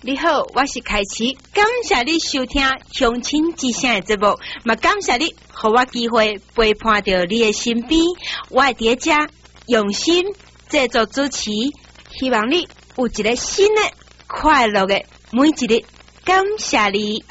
你好，我是凯奇，感谢你收听乡亲之声的节目，嘛感谢你，给我机会陪伴到你的身边，我会伫遮用心制作主持，希望你有一个新的快乐的每一日，感谢你。